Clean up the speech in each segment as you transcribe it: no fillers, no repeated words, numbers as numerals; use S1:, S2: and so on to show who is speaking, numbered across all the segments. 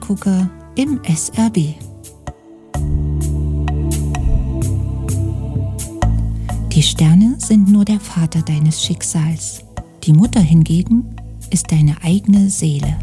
S1: Sterngucker im SRB. Die Sterne sind nur der Vater deines Schicksals. Die Mutter hingegen ist deine eigene Seele.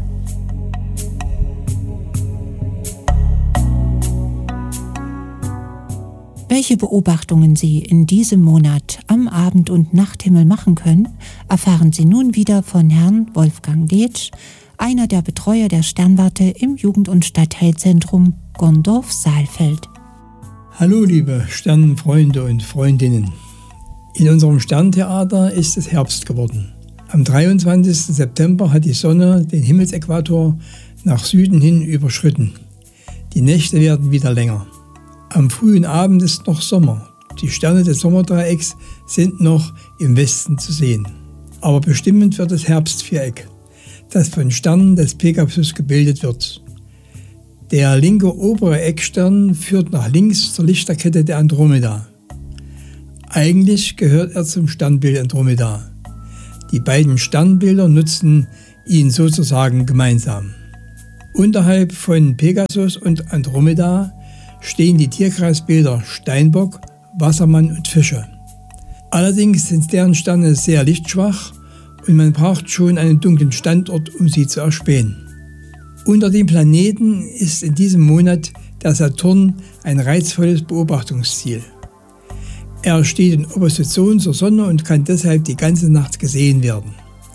S1: Welche Beobachtungen Sie in diesem Monat am Abend- und Nachthimmel machen können, erfahren Sie nun wieder von Herrn Wolfgang Detsch, einer der Betreuer der Sternwarte im Jugend- und Stadtteilzentrum Gondorf-Saalfeld.
S2: Hallo liebe Sternenfreunde und Freundinnen. In unserem Sterntheater ist es Herbst geworden. Am 23. September hat die Sonne den Himmelsäquator nach Süden hin überschritten. Die Nächte werden wieder länger. Am frühen Abend ist noch Sommer. Die Sterne des Sommerdreiecks sind noch im Westen zu sehen. Aber bestimmend wird das Herbstviereck, das von Sternen des Pegasus gebildet wird. Der linke obere Eckstern führt nach links zur Lichterkette der Andromeda. Eigentlich gehört er zum Sternbild Andromeda. Die beiden Sternbilder nutzen ihn sozusagen gemeinsam. Unterhalb von Pegasus und Andromeda stehen die Tierkreisbilder Steinbock, Wassermann und Fische. Allerdings sind deren Sterne sehr lichtschwach und man braucht schon einen dunklen Standort, um sie zu erspähen. Unter den Planeten ist in diesem Monat der Saturn ein reizvolles Beobachtungsziel. Er steht in Opposition zur Sonne und kann deshalb die ganze Nacht gesehen werden.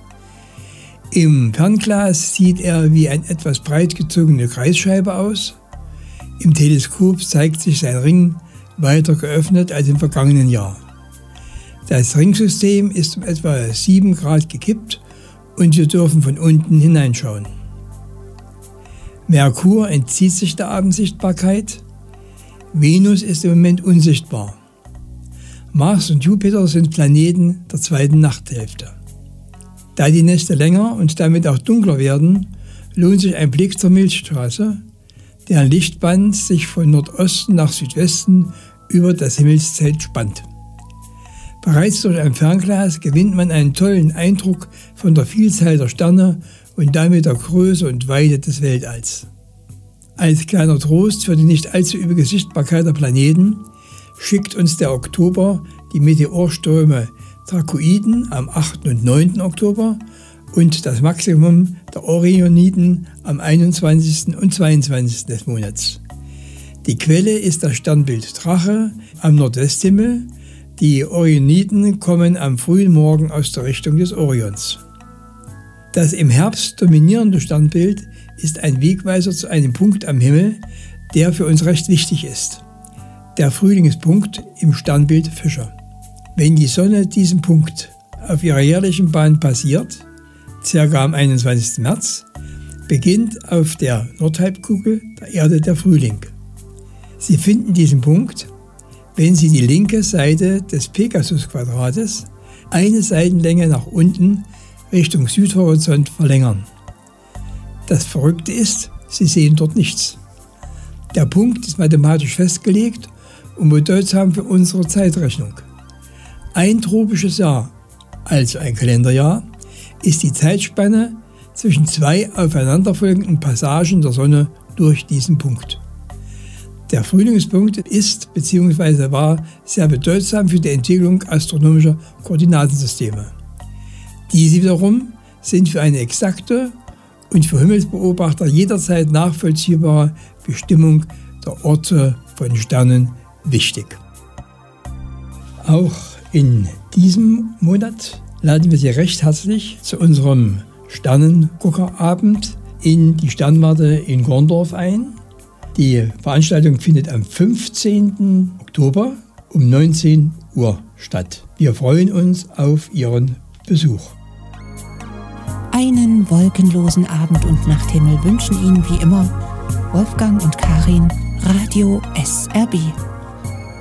S2: Im Fernglas sieht er wie eine etwas breit gezogene Kreisscheibe aus. Im Teleskop zeigt sich sein Ring weiter geöffnet als im vergangenen Jahr. Das Ringsystem ist um etwa 7 Grad gekippt und wir dürfen von unten hineinschauen. Merkur entzieht sich der Abendsichtbarkeit. Venus ist im Moment unsichtbar. Mars und Jupiter sind Planeten der zweiten Nachthälfte. Da die Nächte länger und damit auch dunkler werden, lohnt sich ein Blick zur Milchstraße, deren Lichtband sich von Nordosten nach Südwesten über das Himmelszelt spannt. Bereits durch ein Fernglas gewinnt man einen tollen Eindruck von der Vielzahl der Sterne und damit der Größe und Weite des Weltalls. Als kleiner Trost für die nicht allzu üppige Sichtbarkeit der Planeten schickt uns der Oktober die Meteorströme Dracoiden am 8. und 9. Oktober und das Maximum der Orioniden am 21. und 22. des Monats. Die Quelle ist das Sternbild Drache am Nordwesthimmel. Die Orioniden kommen am frühen Morgen aus der Richtung des Orions. Das im Herbst dominierende Sternbild ist ein Wegweiser zu einem Punkt am Himmel, der für uns recht wichtig ist. Der Frühlingspunkt im Sternbild Fischer. Wenn die Sonne diesen Punkt auf ihrer jährlichen Bahn passiert, circa am 21. März, beginnt auf der Nordhalbkugel der Erde der Frühling. Sie finden diesen Punkt, wenn Sie die linke Seite des Pegasus-Quadrates eine Seitenlänge nach unten Richtung Südhorizont verlängern. Das Verrückte ist, Sie sehen dort nichts. Der Punkt ist mathematisch festgelegt und bedeutsam für unsere Zeitrechnung. Ein tropisches Jahr, also ein Kalenderjahr, ist die Zeitspanne zwischen 2 aufeinanderfolgenden Passagen der Sonne durch diesen Punkt. Der Frühlingspunkt ist bzw. war sehr bedeutsam für die Entwicklung astronomischer Koordinatensysteme. Diese wiederum sind für eine exakte und für Himmelsbeobachter jederzeit nachvollziehbare Bestimmung der Orte von Sternen wichtig. Auch in diesem Monat laden wir Sie recht herzlich zu unserem Sternenguckerabend in die Sternwarte in Gondorf ein. Die Veranstaltung findet am 15. Oktober um 19 Uhr statt. Wir freuen uns auf Ihren Besuch.
S1: Einen wolkenlosen Abend- und Nachthimmel wünschen Ihnen wie immer Wolfgang und Karin, Radio SRB.